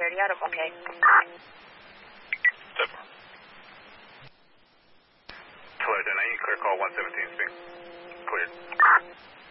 security out. I'm okay. Hello, Denny. Clear call 117 speak. Cleared.